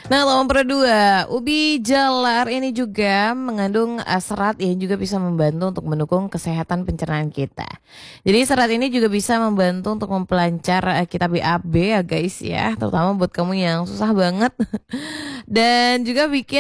Nah, nomor 2, ubi jalar ini juga mengandung serat yang juga bisa membantu untuk mendukung kesehatan pencernaan kita. Jadi serat ini juga bisa membantu untuk mempelancar kita BAB ya guys ya, terutama buat kamu yang susah banget dan juga bikin